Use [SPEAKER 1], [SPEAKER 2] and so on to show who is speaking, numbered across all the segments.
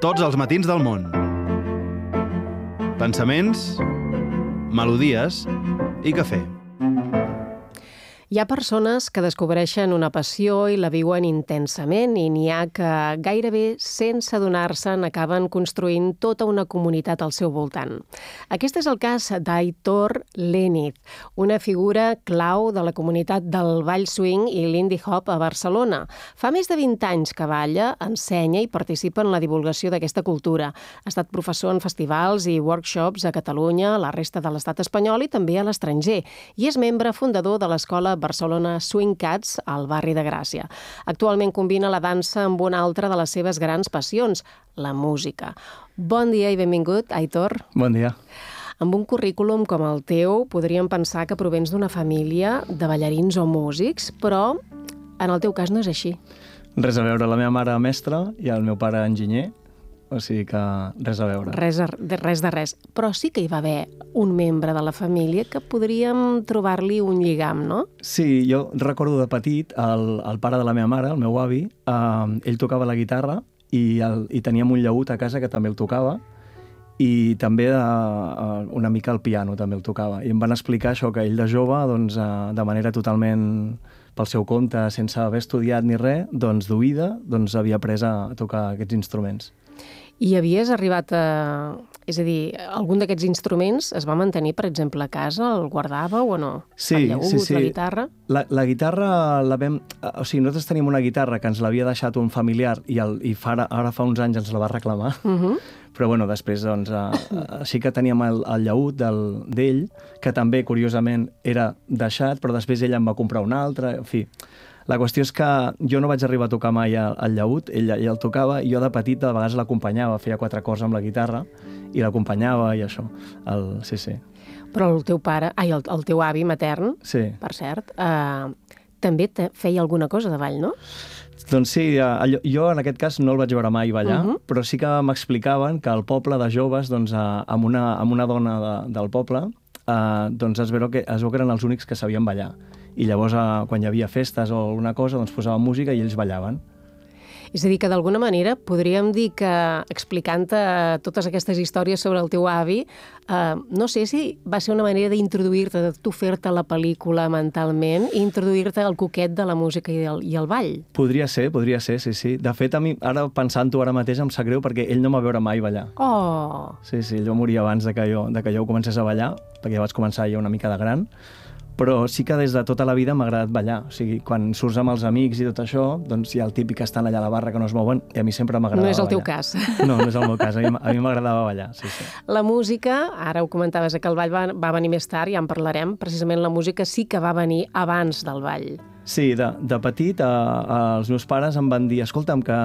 [SPEAKER 1] Tots els matins del món. Pensaments, melodies i cafè.
[SPEAKER 2] Hi ha persones que descobreixen una passió i la viuen intensament i n'hi ha que gairebé sense adonar-se'n acaben construint tota una comunitat al seu voltant. Aquest és el cas d'Aitor Léniz, una figura clau de la comunitat del ball swing i l'indie hop a Barcelona. Fa més de 20 anys que balla, ensenya i participa en la divulgació d'aquesta cultura. Ha estat professor en festivals i workshops a Catalunya, a la resta de l'estat espanyol i també a l'estranger. I és membre fundador de l'escola Barcelona Swing Cats al barri de Gràcia. Actualment combina la dansa amb una altra de les seves grans passions, la música. Bon dia i benvingut, Aitor.
[SPEAKER 3] Bon dia.
[SPEAKER 2] Amb un currículum com el teu, podríem pensar que provens d'una família de ballarins o músics, però en el teu cas no és així.
[SPEAKER 3] Res a veure, la meva mare mestra i el meu pare enginyer, o sigui que res a veure.
[SPEAKER 2] Res de res. Però sí que hi va haver un membre de la família que podríem trobar-li un lligam, no?
[SPEAKER 3] Sí, jo recordo de petit, el pare de la meva mare, el meu avi, ell tocava la guitarra i teníem un llaüt a casa que també el tocava i també una mica el piano també el tocava. I em van explicar això, que ell de jove, doncs, de manera totalment pel seu compte, sense haver estudiat ni res, doncs d'oïda, doncs havia après a tocar aquests instruments.
[SPEAKER 2] I havies arribat a... És a dir, algun d'aquests instruments es va mantenir, per exemple, a casa? El guardàveu o no?
[SPEAKER 3] Sí,
[SPEAKER 2] el llaüt,
[SPEAKER 3] sí.
[SPEAKER 2] la guitarra?
[SPEAKER 3] La guitarra la vam... O sigui, nosaltres tenim una guitarra que ens l'havia deixat un familiar i ara fa uns anys ens la va reclamar. Però bueno, després doncs, sí que teníem el llaüt d'ell, que també, curiosament, era deixat, però després ell em va comprar un altre, en fi... La qüestió és que jo no vaig arribar a tocar mai el llaüt, ell el tocava, i jo de petit de vegades l'acompanyava, feia 4 acords amb la guitarra, i l'acompanyava i això. Sí.
[SPEAKER 2] Però el teu pare, el teu avi matern,
[SPEAKER 3] sí,
[SPEAKER 2] per cert, també feia alguna cosa de ball, no?
[SPEAKER 3] Doncs sí, jo en aquest cas no el vaig veure mai ballar, però sí que m'explicaven que al poble de joves, doncs, amb una dona del poble, doncs es veu que eren els únics que sabien ballar. I llavors, quan hi havia festes o alguna cosa, doncs posàvem música i ells ballaven.
[SPEAKER 2] És a dir, que d'alguna manera podríem dir que, explicant-te totes aquestes històries sobre el teu avi, no sé si va ser una manera d'introduir-te, de tu fer-te la pel·lícula mentalment i introduir-te al coquet de la música i el ball.
[SPEAKER 3] Podria ser, sí. De fet, a mi, ara pensant-ho ara mateix, em sap greu perquè ell no m'ha veure mai ballar.
[SPEAKER 2] Oh!
[SPEAKER 3] Sí, ell va morir abans que jo comencés a ballar, perquè ja vaig començar ja una mica de gran, però sí que des de tota la vida m'ha agradat ballar. O sigui, quan surts amb els amics i tot això, doncs hi ha el típic que estan allà a la barra que no es mouen, i a mi sempre m'agradava ballar.
[SPEAKER 2] No és el teu cas.
[SPEAKER 3] No és el meu cas. A mi m'agradava ballar, sí.
[SPEAKER 2] La música, ara ho comentaves, que el ball va venir més tard, ja en parlarem, precisament la música sí que va venir abans del ball.
[SPEAKER 3] Sí, de petit els meus pares em van dir: escolta'm, que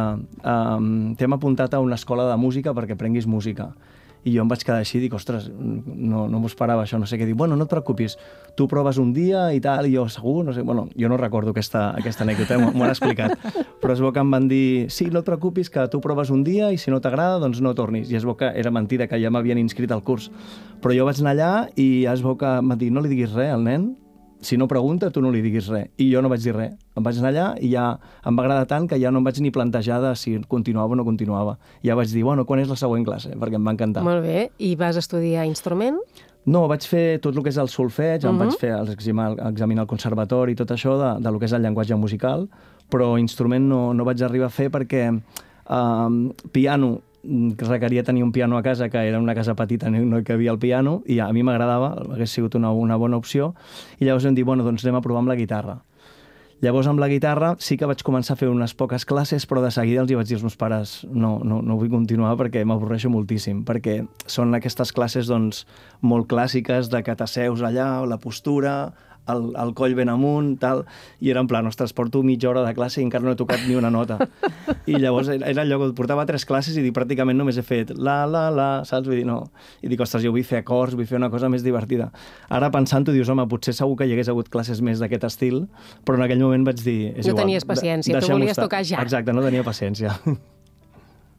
[SPEAKER 3] t'hem apuntat a una escola de música perquè aprenguis música. I jo em vaig quedar així i dic, ostres, no m'ho esperava això, no sé què. Dic, bueno, no et preocupis, tu proves un dia i tal, i jo segur, no sé, bueno, jo no recordo aquesta anècdota, m'ho han explicat. Però es veu que em van dir, sí, no et preocupis, que tu proves un dia i si no t'agrada, doncs no tornis. I es veu que era mentida, que ja m'havien inscrit al curs. Però jo vaig anar allà i es veu que m'han dit, no li diguis res al nen, si no pregunta, tu no li diguis res. I jo no vaig dir res. Em vaig anar allà i ja em va agradar tant que ja no em vaig ni plantejar de si continuava o no continuava. Ja vaig dir, bueno, quan és la següent classe? Perquè em va encantar.
[SPEAKER 2] Molt bé. I vas estudiar instrument?
[SPEAKER 3] No, vaig fer tot el que és el solfeig, em vaig fer examinar al conservatori i tot això de lo que és el llenguatge musical, però instrument no vaig arribar a fer perquè piano requeria tenir un piano a casa, que era una casa petita, no hi havia el piano, i a mi m'agradava, hagués sigut una bona opció, i llavors vam dir, bueno, doncs anem a provar amb la guitarra. Llavors, amb la guitarra sí que vaig començar a fer unes poques classes, però de seguida els vaig dir als meus pares no vull continuar perquè m'avorreixo moltíssim, perquè són aquestes classes doncs, molt clàssiques de que t'asseus allà, la postura, el coll ben amunt, tal, i era en plan, ostres, porto mitja hora de classe i encara no he tocat ni una nota. I llavors era allò que portava 3 classes i pràcticament només he fet la, saps? Vull dir, no. I dic, ostres, jo vull fer acords, vull fer una cosa més divertida. Ara pensant-ho dius, home, potser segur que hi hagués hagut classes més d'aquest estil, però en aquell moment vaig dir, és igual.
[SPEAKER 2] No tenies paciència, tu volies tocar ja.
[SPEAKER 3] Exacte, no tenia paciència.